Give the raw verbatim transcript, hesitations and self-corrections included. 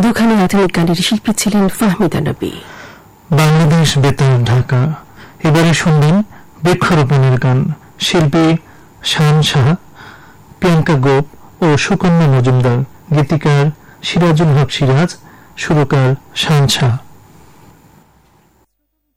দুখানি আধুনিক গানের শিল্পী ছিলেন ফাহমিদা নবী। বাংলাদেশ বেতার ঢাকা। এবারে শুনবেন বৃক্ষরোপণের গান। শিল্পী শান শাহ, প্রিয়াঙ্কা গোপ ও সুকন্যা মজুমদার, গীতিকার সিরাজুল হক সিরাজ, সুরকার শান শাহ।